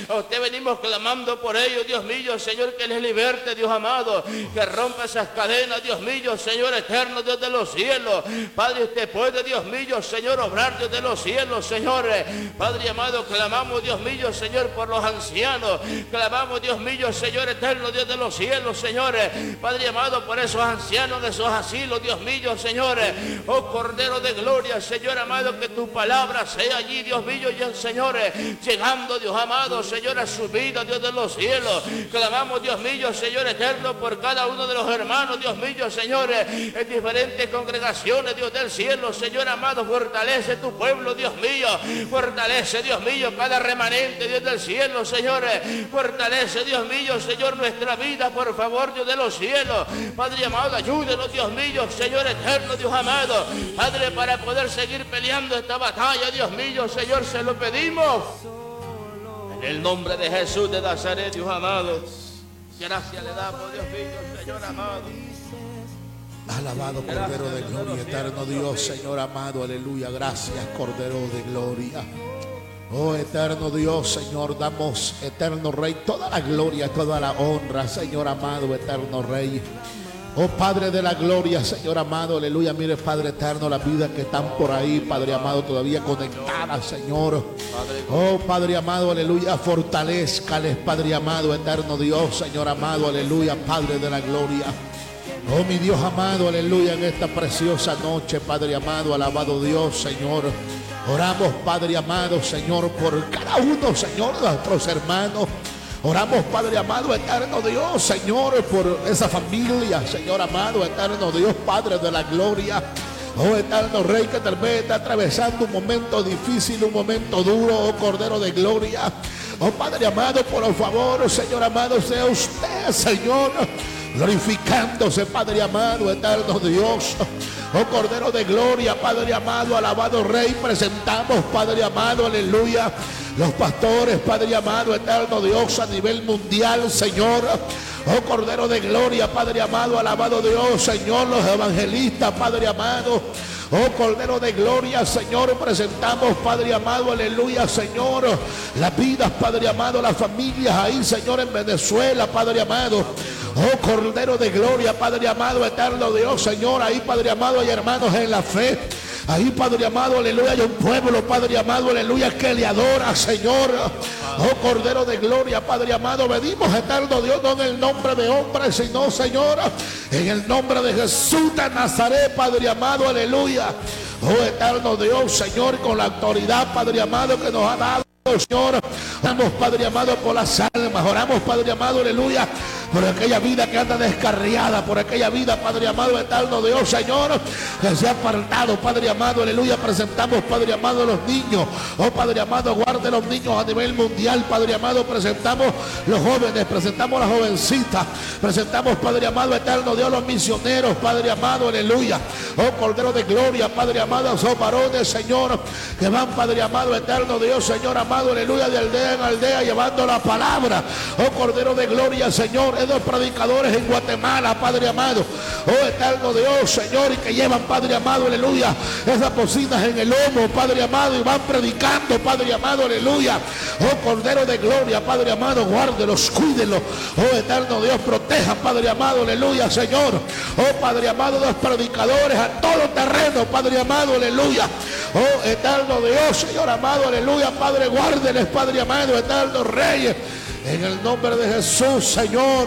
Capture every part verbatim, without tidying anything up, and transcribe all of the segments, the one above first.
A usted venimos clamando por ellos, Dios mío, Señor, que les liberte, Dios amado, que rompa esas cadenas, Dios mío, Señor eterno, Dios de los cielos. Padre, usted puede, Dios mío, Señor, obrar Dios de los cielos, Señor. Padre amado, clamamos, Dios mío, Señor, por los ancianos. Clamamos, Dios mío, Señor eterno, Dios de los cielos, Señor. Padre amado, por esos ancianos de esos asilos, Dios mío, Señor. Oh Cordero de gloria, Señor amado, que tu palabra sea allí, Dios mío, y el Señor, llegando, Dios amado, Señor, a su vida, Dios de los cielos. Clamamos, Dios mío, Señor eterno, por cada uno de los hermanos, Dios mío, Señor, en diferentes congregaciones, Dios del cielo, Señor amado, fortalece tu pueblo, Dios mío, fortalece, Dios mío, cada remanente, Dios del cielo, Señor, fortalece, Dios mío, Señor, nuestra vida, por favor, Dios de los cielos. Padre amado, ayúdenos, Dios mío, Señor eterno, Dios amado, Padre, para poder seguir peleando esta batalla, Dios mío, Señor, se lo pedimos en el nombre de Jesús de Nazaret, Dios amado. Gracias le damos, Dios mío, Señor amado. Alabado Cordero de gloria, eterno Dios, Señor amado, aleluya. Gracias, Cordero de gloria. Oh eterno Dios, Señor, damos, eterno Rey, toda la gloria, toda la honra, Señor amado, eterno Rey. Oh Padre de la gloria, Señor amado, aleluya. Mire, Padre eterno, las vidas que están por ahí, Padre amado, todavía conectadas, Señor. Oh Padre amado, aleluya, fortalezcales, Padre amado, eterno Dios, Señor amado, aleluya, Padre de la gloria. Oh mi Dios amado, aleluya, en esta preciosa noche, Padre amado, alabado Dios, Señor. Oramos, Padre amado, Señor, por cada uno, Señor, de nuestros hermanos. Oramos, Padre amado, eterno Dios, Señor, por esa familia, Señor amado, eterno Dios, Padre de la gloria. Oh eterno Rey, que tal vez está atravesando un momento difícil, un momento duro, oh Cordero de gloria. Oh Padre amado, por favor, Señor amado, sea usted, Señor, glorificándose, Padre amado, eterno Dios. Oh Cordero de gloria, Padre amado, alabado Rey, presentamos, Padre amado, aleluya, los pastores, Padre amado, eterno Dios, a nivel mundial, Señor. Oh Cordero de gloria, Padre amado, alabado Dios, Señor, los evangelistas, Padre amado. Oh Cordero de gloria, Señor, presentamos, Padre amado, aleluya, Señor, las vidas, Padre amado, las familias ahí, Señor, en Venezuela, Padre amado. Oh Cordero de gloria, Padre amado, eterno Dios, Señor, ahí, Padre amado, hay hermanos en la fe. Ahí, Padre amado, aleluya, hay un pueblo, Padre amado, aleluya, que le adora, Señor. Oh Cordero de gloria, Padre amado, venimos, eterno Dios, no en el nombre de hombres, sino, Señor, en el nombre de Jesús de Nazaret, Padre amado, aleluya. Oh eterno Dios, Señor, con la autoridad, Padre amado, que nos ha dado, Señor. Oramos, Padre amado, por las almas. Oramos, Padre amado, aleluya, por aquella vida que anda descarriada, por aquella vida, Padre amado, eterno Dios, Señor, que se ha apartado, Padre amado, aleluya. Presentamos, Padre amado, los niños. Oh Padre amado, guarde los niños a nivel mundial, Padre amado. Presentamos los jóvenes, presentamos las jovencitas, presentamos, Padre amado, eterno Dios, los misioneros, Padre amado, aleluya. Oh Cordero de gloria, Padre amado, son varones, Señor, que van, Padre amado, eterno Dios, Señor amado, aleluya, de aldea en aldea, llevando la palabra. Oh Cordero de gloria, Señor, de los predicadores en Guatemala, Padre amado. Oh eterno Dios, Señor, y que llevan, Padre amado, aleluya, esas bocinas en el lomo, Padre amado, y van predicando, Padre amado, aleluya. Oh Cordero de gloria, Padre amado, guárdelos, cuídenlos. Oh eterno Dios, protejan, Padre amado, aleluya, Señor. Oh Padre amado, los predicadores a todo terreno, Padre amado, aleluya. Oh eterno Dios, Señor amado, aleluya, Padre, guárdeles, Padre amado, eterno Rey, en el nombre de Jesús, Señor.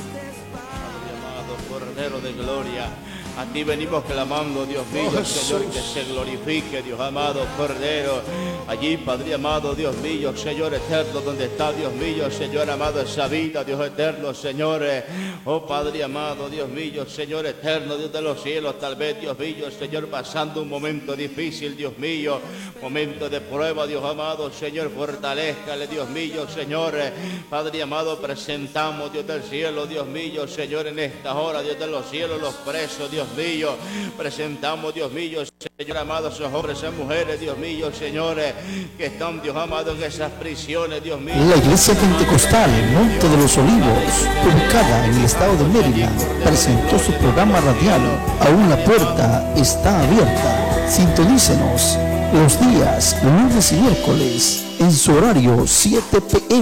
Padre amado, Cordero de gloria, a ti venimos clamando, Dios mío, oh, Señor, que se glorifique, Dios amado, Cordero. Allí, Padre amado, Dios mío, Señor eterno, donde está, Dios mío, Señor amado, esa vida, Dios eterno, Señor. Oh Padre amado, Dios mío, Señor eterno, Dios de los cielos, tal vez, Dios mío, Señor, pasando un momento difícil, Dios mío, momento de prueba, Dios amado, Señor, fortalézcale, Dios mío, Señor. Padre amado, presentamos, Dios del cielo, Dios mío, Señor, en esta hora, Dios de los cielos, los presos, Dios mío, presentamos, Dios mío, Señor amado, esos hombres y mujeres, Dios mío, señores, que están, Dios amado, en esas prisiones, Dios mío. La Iglesia Pentecostal Monte de los Olivos, ubicada en el estado de Maryland, presentó su programa radial Aún la puerta está abierta. Sintonícenos los días lunes y miércoles en su horario siete p m